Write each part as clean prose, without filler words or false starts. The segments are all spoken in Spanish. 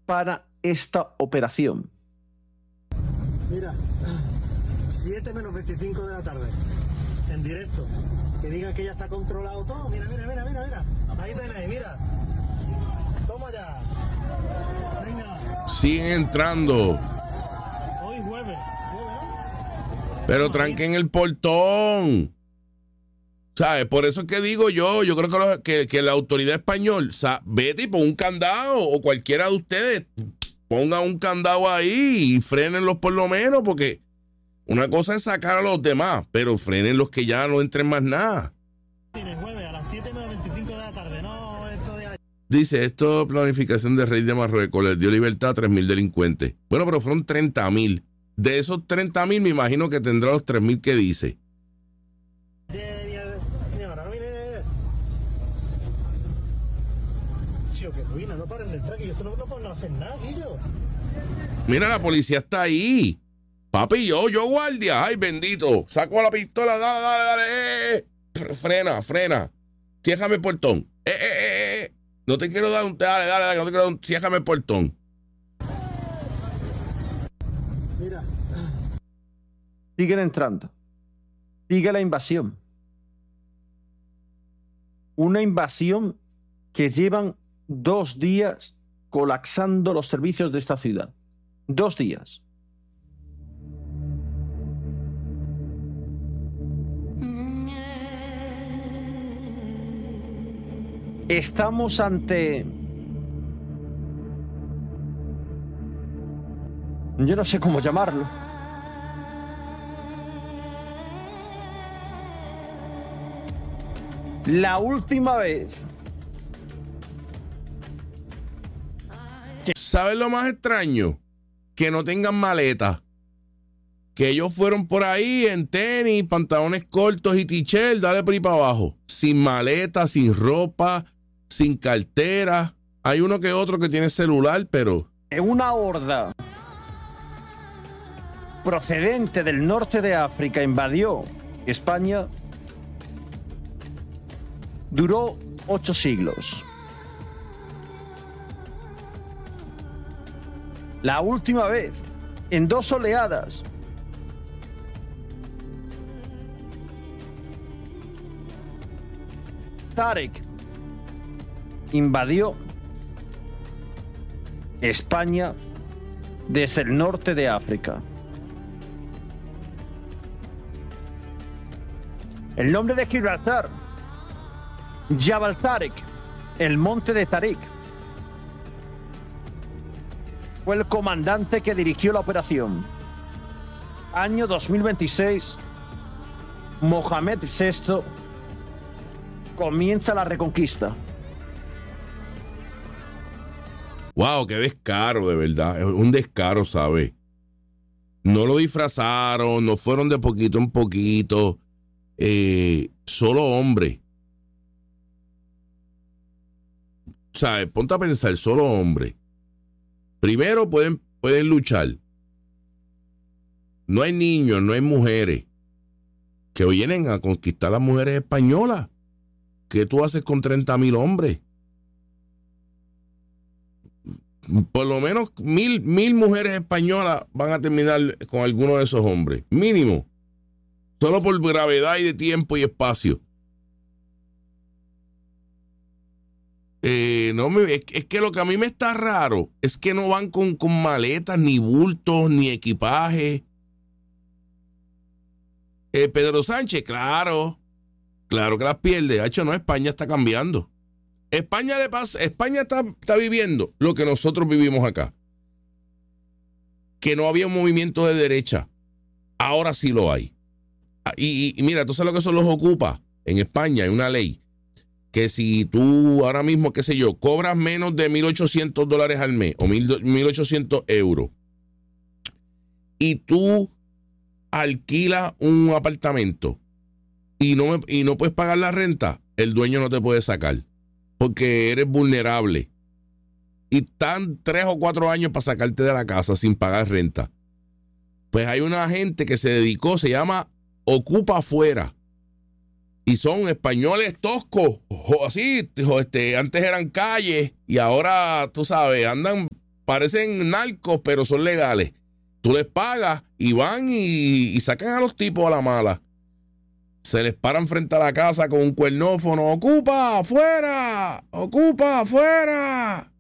para esta operación. Mira, 7 menos 25 de la tarde, en directo. Que digan que ya está controlado todo. Mira. Ahí tenéis, mira. Toma ya. Venga. Siguen entrando. Hoy jueves. Pero tranquen el portón. ¿Sabes? Por eso es que digo yo creo que la autoridad española, vete y pon un candado, o cualquiera de ustedes ponga un candado ahí y frenenlos por lo menos, porque una cosa es sacar a los demás, pero frenen los que ya no entren más nada. Tiene jueves a las 7:25 de la tarde, no esto de ayer. Dice, esto es planificación del rey de Marruecos, les dio libertad a 3.000 delincuentes. Bueno, pero fueron 30.000. De esos 30.000 me imagino que tendrá los 3.000 que dice. Tío, que ruina, no paren de entrar, que yo no puedo hacer nada, tío. Mira, la policía está ahí. Papi, yo guardia. Ay, bendito. Saco la pistola, dale. Frena. Ciérrame el portón. No te quiero dar un... Dale, no te quiero dar un... Ciérrame el portón. Mira. Siguen entrando. Sigue la invasión. Una invasión que llevan 2 días colapsando los servicios de esta ciudad. 2 días. Estamos ante... Yo no sé cómo llamarlo. La última vez. ¿Sabes lo más extraño? Que no tengan maleta. Que ellos fueron por ahí en tenis, pantalones cortos y t-shirt, dale por ahí para abajo. Sin maleta, sin ropa, sin cartera. Hay uno que otro que tiene celular, pero... Una horda procedente del norte de África invadió España. Duró 8 siglos. La última vez, en 2 oleadas. Tarek invadió España desde el norte de África. El nombre de Gibraltar, Jabal Tarek, el monte de Tarek, fue el comandante que dirigió la operación. Año 2026, Mohamed VI comienza la reconquista. Wow, qué descaro, de verdad. Es un descaro, ¿sabes? No lo disfrazaron, no fueron de poquito en poquito. Solo hombre. ¿Sabes? Ponte a pensar, solo hombre. Primero pueden luchar. No hay niños, no hay mujeres que vienen a conquistar a las mujeres españolas. ¿Qué tú haces con 30.000 hombres? Por lo menos 1.000 mujeres españolas van a terminar con alguno de esos hombres. Mínimo. Solo por gravedad y de tiempo y espacio. Es que lo que a mí me está raro es que no van con maletas, ni bultos, ni equipaje. Pedro Sánchez, claro que las pierde. Hacho, no, España está cambiando. España está viviendo lo que nosotros vivimos acá. Que no había un movimiento de derecha. Ahora sí lo hay. Y mira, tú sabes lo que son los ocupas. En España hay una ley que si tú ahora mismo, qué sé yo, cobras menos de $1,800 al mes o 1.800 euros y tú alquilas un apartamento y no puedes pagar la renta, el dueño no te puede sacar porque eres vulnerable y están 3 o 4 años para sacarte de la casa sin pagar renta. Pues hay una gente que se dedicó, se llama Ocupa Afuera. Y son españoles toscos, así, antes eran calles y ahora, tú sabes, andan parecen narcos, pero son legales. Tú les pagas y van y sacan a los tipos a la mala. Se les paran frente a la casa con un cuernófono. ¡Ocupa, afuera! ¡Ocupa, afuera!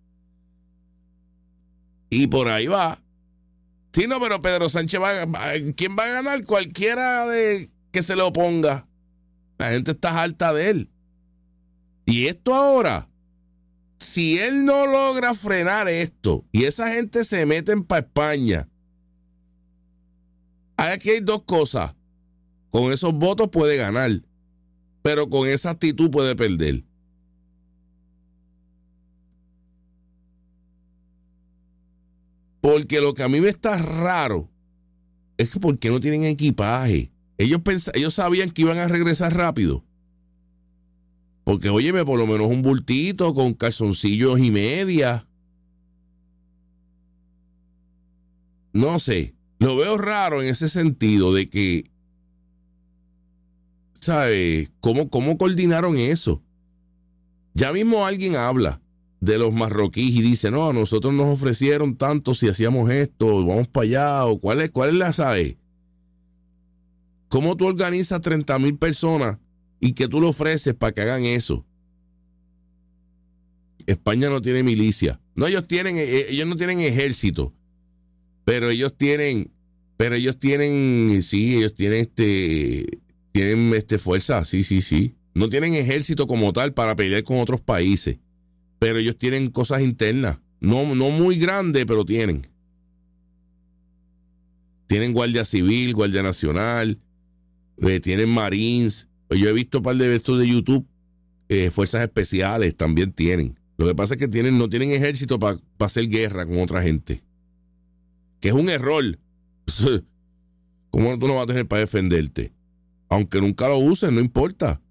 Y por ahí va. Sí, no, pero Pedro Sánchez ¿quién va a ganar? Cualquiera de que se le oponga. La gente está harta de él. Y esto ahora, si él no logra frenar esto y esa gente se meten para España, aquí hay dos cosas. Con esos votos puede ganar, pero con esa actitud puede perder. Porque lo que a mí me está raro es que ¿por qué no tienen equipaje? Ellos sabían que iban a regresar rápido. Porque, óyeme, por lo menos un bultito con calzoncillos y media. No sé, lo veo raro en ese sentido de que, ¿sabes? ¿Cómo coordinaron eso? Ya mismo alguien habla de los marroquíes y dice, no, a nosotros nos ofrecieron tanto si hacíamos esto, vamos para allá, o cuál es la, ¿sabes? ¿Cómo tú organizas 30,000 personas y que tú le ofreces para que hagan eso? España no tiene milicia. No, ellos no tienen ejército, pero ellos tienen fuerza, sí. No tienen ejército como tal para pelear con otros países, pero ellos tienen cosas internas, no muy grandes, pero tienen. Tienen Guardia Civil, Guardia Nacional, tienen Marines. Yo he visto un par de estos de YouTube, fuerzas especiales también tienen. Lo que pasa es que no tienen ejército para hacer guerra con otra gente, que es un error. ¿Cómo tú no vas a tener para defenderte? Aunque nunca lo uses, no importa.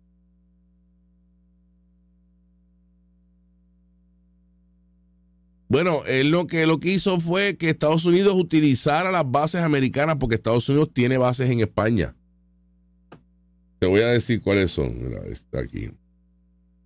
Bueno, él lo que hizo fue que Estados Unidos utilizara las bases americanas, porque Estados Unidos tiene bases en España. Te voy a decir cuáles son. Mira, está aquí.